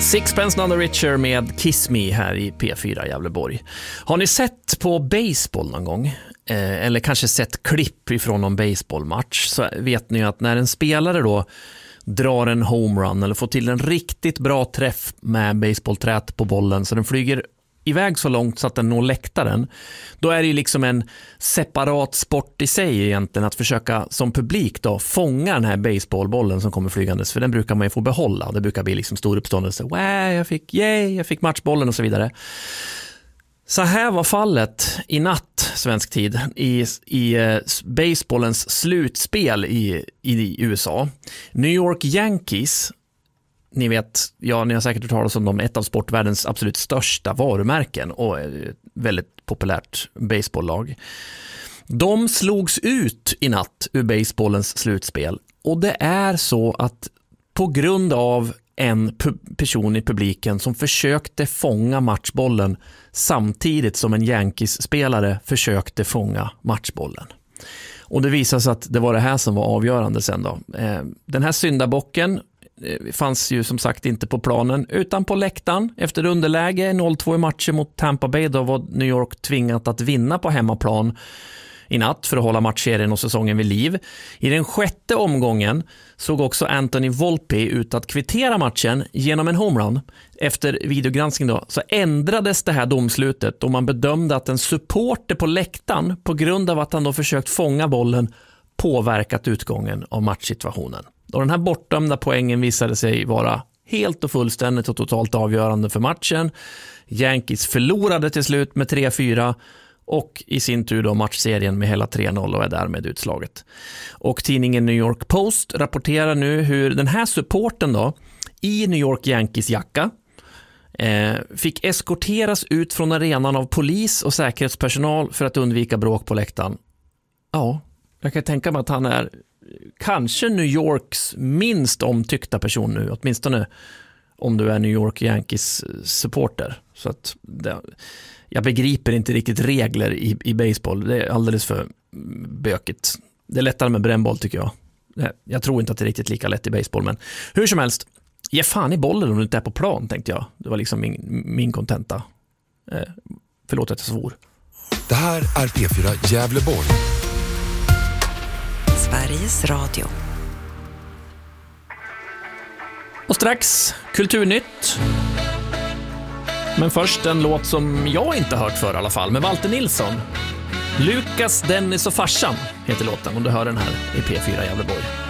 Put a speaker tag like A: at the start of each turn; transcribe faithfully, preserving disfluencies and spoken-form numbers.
A: Sixpence None the Richer med Kiss Me här i P fyra Gävleborg. Har ni sett på baseball någon gång? Eh, eller kanske sett klipp ifrån någon baseballmatch, så vet ni att när en spelare då drar en homerun eller får till en riktigt bra träff med baseballträt på bollen så den flyger iväg så långt så att den når läktaren, då är det ju liksom en separat sport i sig egentligen att försöka som publik då fånga den här baseballbollen som kommer flygandes, för den brukar man ju få behålla. Det brukar bli liksom stor uppståndelse. Wow, jag fick, yay, jag fick matchbollen och så vidare. Så här var fallet i natt, svensk tid, i, i uh, baseballens slutspel i, i U S A. New York Yankees, ni vet, ja, ni har säkert hört talas om dem, ett av sportvärldens absolut största varumärken och ett väldigt populärt baseballlag. De slogs ut i natt ur baseballens slutspel, och det är så att på grund av en pu- person i publiken som försökte fånga matchbollen samtidigt som en Yankees-spelare försökte fånga matchbollen. Och det visade sig att det var det här som var avgörande sen då. Eh, den här syndabocken fanns ju som sagt inte på planen utan på läktaren. Efter underläge noll två i matchen mot Tampa Bay, då var New York tvingat att vinna på hemmaplan i natt för att hålla matchserien och säsongen vid liv. I den sjätte omgången såg också Anthony Volpe ut att kvittera matchen genom en homerun. Efter videogranskning då så ändrades det här domslutet och man bedömde att en supporter på läktaren på grund av att han då försökt fånga bollen påverkat utgången av matchsituationen. Och den här bortdömda poängen visade sig vara helt och fullständigt och totalt avgörande för matchen. Yankees förlorade till slut med tre fyra och i sin tur då matchserien med hela tre noll och är därmed utslaget. Och tidningen New York Post rapporterar nu hur den här supporten då i New York Yankees jacka eh, fick eskorteras ut från arenan av polis och säkerhetspersonal för att undvika bråk på läktaren. Ja, jag kan tänka mig att han är kanske New Yorks minst omtyckta person nu, åtminstone om du är New York Yankees supporter. Så att det, jag begriper inte riktigt regler i, i baseball. Det är alldeles för bökigt. Det är lättare med brännboll tycker jag. Jag tror inte att det är riktigt lika lätt i baseball, men hur som helst, ge fan i bollen om du inte är på plan, tänkte jag. Det var liksom min, min kontenta. Eh, förlåt att jag svor.
B: Det här är P fyra Gävleborg.
C: Sveriges Radio.
A: Och strax Kulturnytt. Men först en låt som jag inte hört för i alla fall, med Walter Nilsson. Lukas, Dennis och farsan heter låten, och du hör den här i P fyra Gävleborg.